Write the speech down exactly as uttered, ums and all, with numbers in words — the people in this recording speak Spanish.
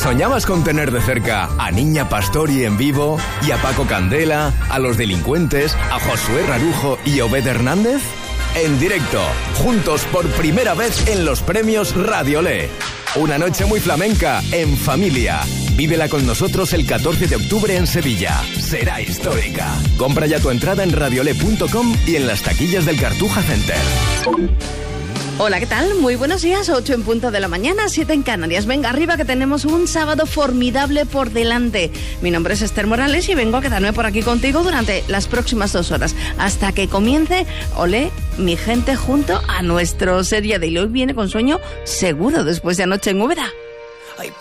¿Soñabas con tener de cerca a Niña Pastori en vivo y a Paco Candela, a Los Delincuentes, a Josué Rarujo y Obed Hernández? En directo, juntos por primera vez en los premios Radiolé. Una noche muy flamenca, en familia. Vívela con nosotros el catorce de octubre en Sevilla. Será histórica. Compra ya tu entrada en radiolé punto com y en las taquillas del Cartuja Center. Hola, ¿qué tal? Muy buenos días, ocho en punto de la mañana, siete en Canarias. Venga arriba que tenemos un sábado formidable por delante. Mi nombre es Esther Morales y vengo a quedarme por aquí contigo durante las próximas dos horas, hasta que comience Olé, mi gente, junto a nuestro Serie de hoy. Viene con sueño seguro después de anoche en Úbeda.